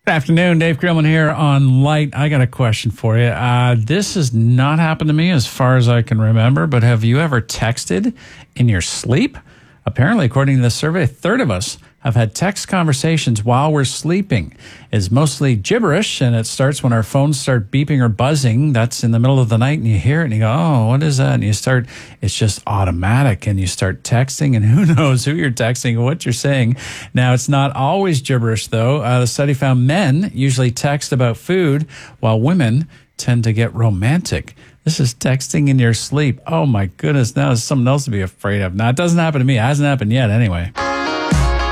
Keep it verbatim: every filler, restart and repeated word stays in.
Good afternoon, Dave Grillman here on Light. I got a question for you. Uh, this has not happened to me as far as I can remember, but have you ever texted in your sleep? Apparently, according to the survey, a third of us have had text conversations while we're sleeping. It's mostly gibberish, and it starts when our phones start beeping or buzzing. That's in the middle of the night, and you hear it, and you go, oh, what is that? And you start, it's just automatic, and you start texting, and who knows who you're texting and what you're saying. Now, it's not always gibberish, though. Uh, the study found men usually text about food, while women tend to get romantic. This is texting in your sleep. Oh, my goodness. Now there's something else to be afraid of. Now, it doesn't happen to me. It hasn't happened yet, anyway.